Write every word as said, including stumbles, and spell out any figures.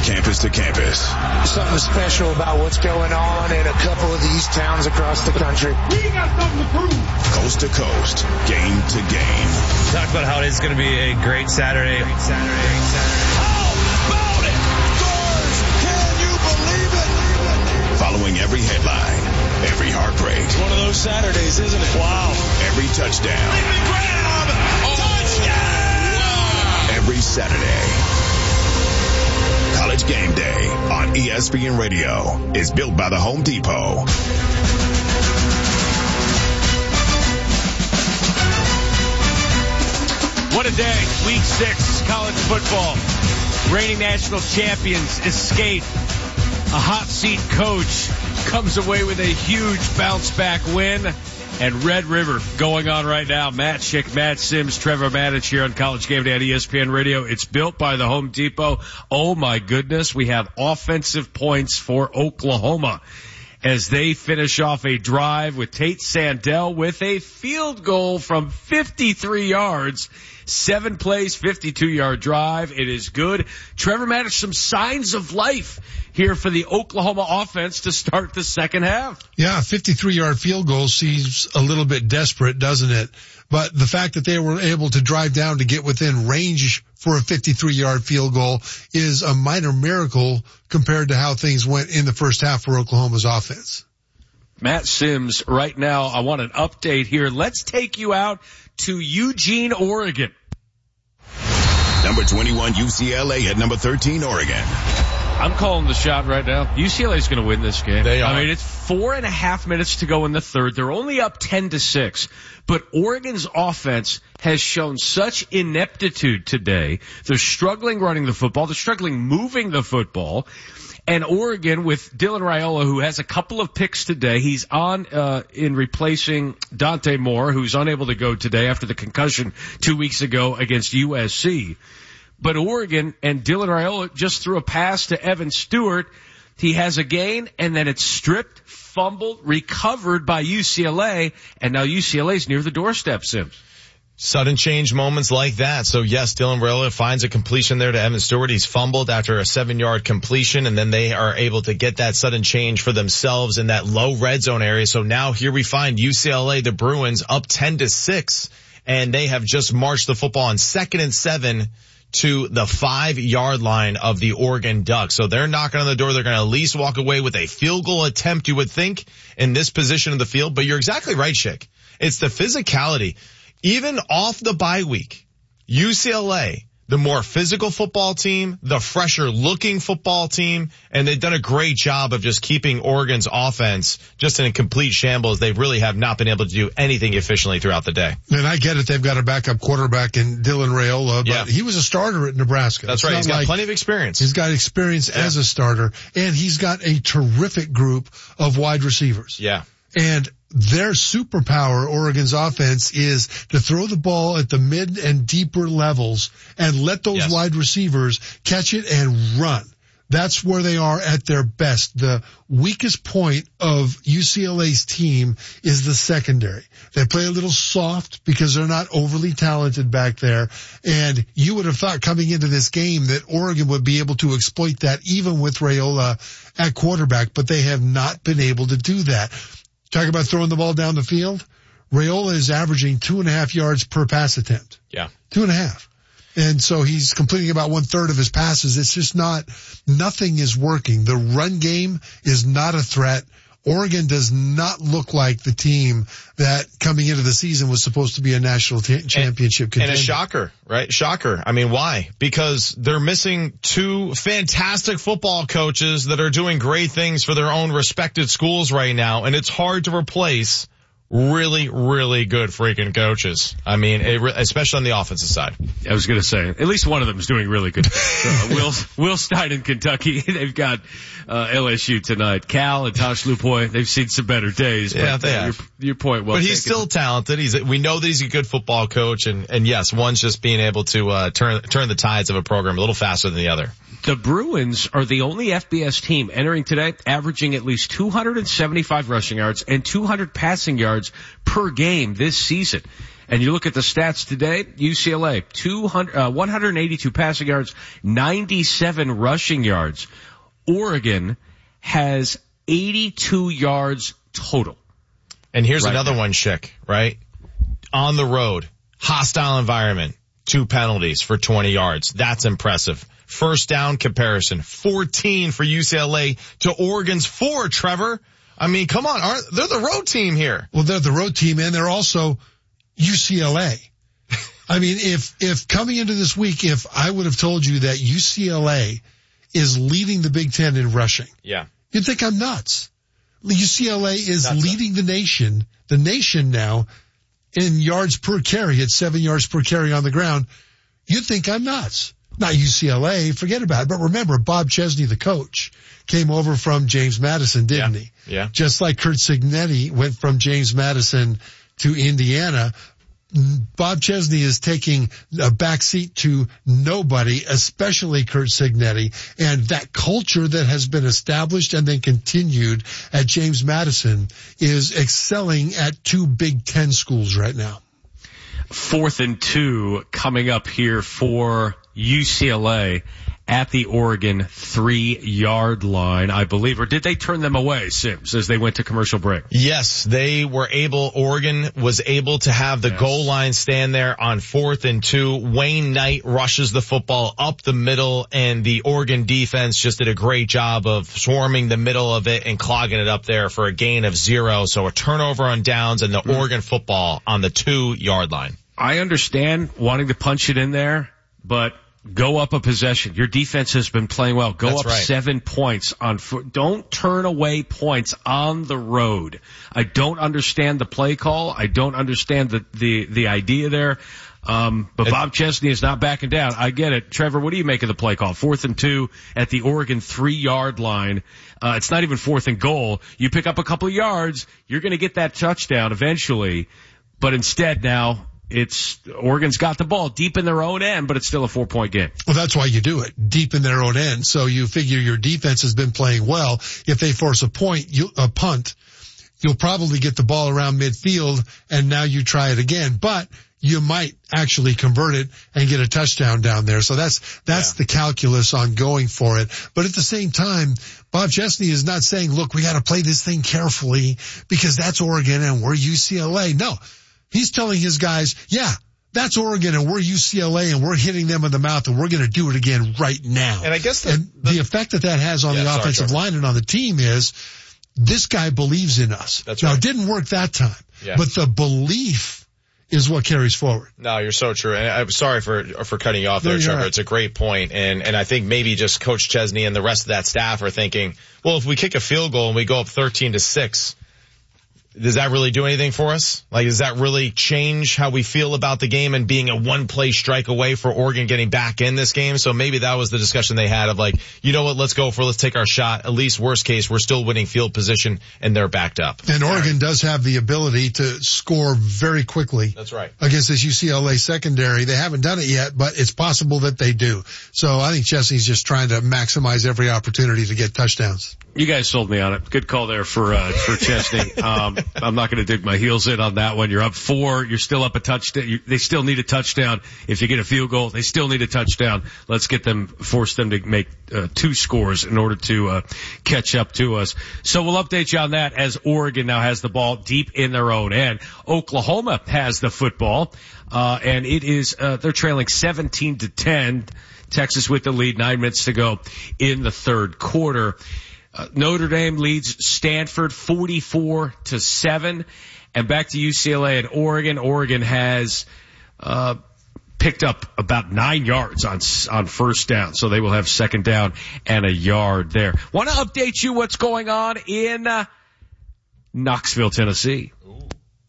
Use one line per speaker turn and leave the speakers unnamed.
campus to campus.
Something special about what's going on in a couple of these towns across the country.
We got something to prove.
Coast to coast, game to game.
Talk about how it is going to be a great Saturday. Great Saturday. Great Saturday.
How about it? Scores! Can you believe it? Following every headline, every heartbreak.
One of those Saturdays, isn't it? Wow.
Every touchdown.
Grab! Oh. Touchdown!
Wow. Every Saturday. College Game Day on E S P N Radio is built by the Home Depot.
What a day. Week six, college football. Reigning national champions escape. A hot seat coach comes away with a huge bounce back win. And Red River going on right now. Matt Schick, Matt Sims, Trevor Maddich here on College Game Day at E S P N Radio. It's built by the Home Depot. Oh my goodness. We have offensive points for Oklahoma as they finish off a drive with Tate Sandell with a field goal from fifty-three yards. Seven plays, fifty-two-yard drive. It is good. Trevor Maddich, some signs of life here for the Oklahoma offense to start the second half.
Yeah, fifty-three-yard field goal seems a little bit desperate, doesn't it? But the fact that they were able to drive down to get within range for a fifty-three-yard field goal is a minor miracle compared to how things went in the first half for Oklahoma's offense.
Matt Sims, right now, I want an update here. Let's take you out to Eugene, Oregon.
Number twenty-one, U C L A at number thirteen, Oregon.
I'm calling the shot right now. U C L A is going to win this game.
They are.
I mean, it's four and a half minutes to go in the third. They're only up ten to six. But Oregon's offense has shown such ineptitude today. They're struggling running the football. They're struggling moving the football. And Oregon with Dylan Raiola, who has a couple of picks today. He's on uh in replacing Dante Moore, who's unable to go today after the concussion two weeks ago against U S C. But Oregon and Dylan Raiola just threw a pass to Evan Stewart. He has a gain, and then it's stripped, fumbled, recovered by U C L A, and now U C L A's near the doorstep, Sims.
Sudden change moments like that. So yes, Dylan Raiola finds a completion there to Evan Stewart. He's fumbled after a seven-yard completion, and then they are able to get that sudden change for themselves in that low red zone area. So now here we find U C L A, the Bruins, up ten to six, and they have just marched the football on second and seven to the five-yard line of the Oregon Ducks. So they're knocking on the door. They're going to at least walk away with a field goal attempt, you would think, in this position of the field. But you're exactly right, Schick. It's the physicality. Even off the bye week, U C L A, the more physical football team, the fresher looking football team, and they've done a great job of just keeping Oregon's offense just in a complete shambles. They really have not been able to do anything efficiently throughout the day.
And I get it. They've got a backup quarterback in Dylan Raiola, but
yeah.
he was a starter at Nebraska.
That's
it's
right. He's got
like,
plenty of experience.
He's got experience yeah. as a starter, and he's got a terrific group of wide receivers.
Yeah.
And their superpower, Oregon's offense, is to throw the ball at the mid and deeper levels and let those
yes.
wide receivers catch it and run. That's where they are at their best. The weakest point of U C L A's team is the secondary. They play a little soft because they're not overly talented back there. And you would have thought coming into this game that Oregon would be able to exploit that even with Raiola at quarterback, but they have not been able to do that. Talk about throwing the ball down the field. Raiola is averaging two and a half yards per pass attempt.
Yeah.
Two and a half. And so he's completing about one third of his passes. It's just not, nothing is working. The run game is not a threat. Oregon does not look like the team that coming into the season was supposed to be a national t- championship
and,
contender.
And a shocker, right? Shocker. I mean, why? Because they're missing two fantastic football coaches that are doing great things for their own respected schools right now, and it's hard to replace really, really good freaking coaches. I mean, it, especially on the offensive side.
I was going to say, at least one of them is doing really good. uh, Will, Will Stein in Kentucky. They've got uh, L S U tonight. Cal and Tosh Lupoy, they've seen some better days.
Yeah,
but,
they
uh,
have.
Your, your point well
But he's
taken.
still talented. He's, we know that he's a good football coach, and, and yes, one's just being able to uh, turn turn the tides of a program a little faster than the other.
The Bruins are the only F B S team entering today averaging at least two hundred seventy-five rushing yards and two hundred passing yards per game this season. And you look at the stats today, U C L A, two hundred, uh, one hundred eighty-two passing yards, ninety-seven rushing yards. Oregon has eighty-two yards total.
And here's
right
another
now.
one, Schick, right? On the road, hostile environment, two penalties for twenty yards. That's impressive. First down comparison, fourteen for U C L A to Oregon's four, Trevor. I mean, come on, aren't, they're the road team here.
Well, they're the road team, and they're also U C L A. I mean, if, if coming into this week, if I would have told you that U C L A is leading the Big Ten in rushing,
yeah,
you'd think I'm nuts. U C L A is
That's
leading the nation, the nation now, in yards per carry at seven yards per carry on the ground. You'd think I'm nuts. Not U C L A, forget about it. But remember, Bob Chesney, the coach, came over from James Madison, didn't
yeah.
he?
Yeah.
Just like Kurt Cignetti went from James Madison to Indiana. Bob Chesney is taking a backseat to nobody, especially Kurt Cignetti, and that culture that has been established and then continued at James Madison is excelling at two Big Ten schools right now.
Fourth and two coming up here for U C L A at the Oregon three-yard line, I believe. Or did they turn them away, Sims, as they went to commercial break?
Yes, they were able, Oregon was able to have the
yes.
goal line stand there on fourth and two. Wayne Knight rushes the football up the middle, and the Oregon defense just did a great job of swarming the middle of it and clogging it up there for a gain of zero. So a turnover on downs and the mm. Oregon football on the two-yard line.
I understand wanting to punch it in there, but go up a possession. Your defense has been playing well. Go
That's
up
right.
seven points on foot. Don't turn away points on the road. I don't understand the play call. I don't understand the, the, the idea there. Um, but it, Bob Chesney is not backing down. I get it. Trevor, what do you make of the play call? Fourth and two at the Oregon three-yard line. Uh, it's not even fourth and goal. You pick up a couple of yards, you're going to get that touchdown eventually. But instead now, it's Oregon's got the ball deep in their own end, but it's still a four-point game.
Well, that's why you do it, deep in their own end. So you figure your defense has been playing well. If they force a point, you, a punt, you'll probably get the ball around midfield, and now you try it again. But you might actually convert it and get a touchdown down there. So that's that's yeah. the calculus on going for it. But at the same time, Bob Chesney is not saying, look, we got to play this thing carefully because that's Oregon and we're U C L A. No. He's telling his guys, yeah, that's Oregon and we're U C L A and we're hitting them in the mouth and we're going to do it again right now.
And I guess the,
and the, the effect that that has on yeah, the sorry, offensive sorry. line and on the team is this guy believes in us.
That's
now,
right.
it didn't work that time, yeah. but the belief is what carries forward.
No, you're so true. And I'm sorry for for cutting you off there, no, Trevor. Right. It's a great point. And and I think maybe just Coach Chesney and the rest of that staff are thinking, well, if we kick a field goal and we go up thirteen to six, does that really do anything for us? Like, does that really change how we feel about the game and being a one-play strike away for Oregon getting back in this game? So maybe that was the discussion they had of like, you know what, let's go for, let's take our shot. At least worst case, we're still winning field position and they're backed up.
And Oregon right. does have the ability to score very quickly.
That's right.
Against this U C L A secondary. They haven't done it yet, but it's possible that they do. So I think Chesney's just trying to maximize every opportunity to get touchdowns.
You guys sold me on it. Good call there for, uh, for Chesney. Um, I'm not going to dig my heels in on that one. You're up four. You're still up a touchdown. You, they still need a touchdown. If you get a field goal, they still need a touchdown. Let's get them, force them to make uh, two scores in order to uh, catch up to us. So we'll update you on that as Oregon now has the ball deep in their own end. Oklahoma has the football, uh, and it is, uh, they're trailing seventeen to ten. Texas with the lead, nine minutes to go in the third quarter. Uh, Notre Dame leads Stanford forty-four to seven. And back to U C L A and Oregon. Oregon has, uh, picked up about nine yards on, on first down. So they will have second down and a yard there. Want to update you what's going on in, uh, Knoxville, Tennessee.
Ooh.